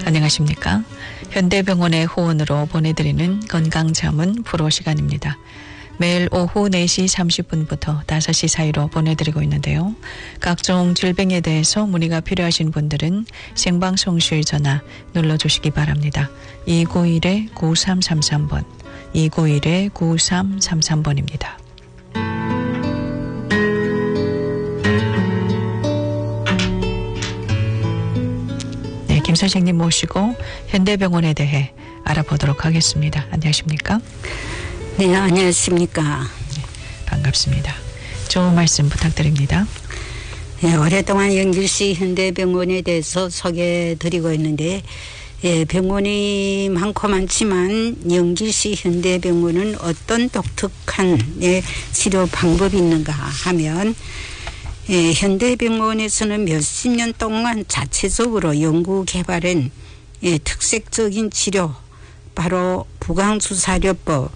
안녕하십니까? 현대병원의 후원으로 보내드리는 건강자문 프로 시간입니다. 매일 오후 4시 30분부터 5시 사이로 보내드리고 있는데요. 각종 질병에 대해서 문의가 필요하신 분들은 생방송 시 전화 눌러주시기 바랍니다. 291-9333번, 291-9333번입니다. 네, 김 선생님 모시고 현대병원에 대해 알아보도록 하겠습니다. 안녕하십니까? 네, 안녕하십니까. 네, 반갑습니다. 좋은 말씀 부탁드립니다. 네, 오랫동안 영길시 현대병원에 대해서 소개해드리고 있는데, 병원이 많고 많지만 영길시 현대병원은 어떤 독특한 치료 방법이 있는가 하면, 현대병원에서는 몇십 년 동안 자체적으로 연구 개발한 특색적인 치료, 바로 부강수사료법,